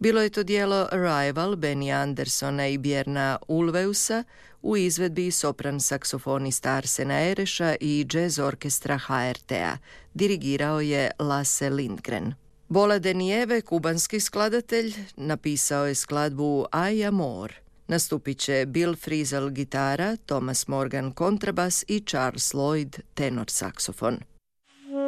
Bilo je to dijelo Arrival Benny Andersona i Bjerna Ulveusa u izvedbi sopran saksofonista Arsena Ereša i jazz orkestra HRT-a. Dirigirao je Lasse Lindgren. Bola de Nieve, kubanski skladatelj, napisao je skladbu Ay Amor. Nastupit će Bill Frisell gitara, Thomas Morgan kontrabas i Charles Lloyd tenor saksofon.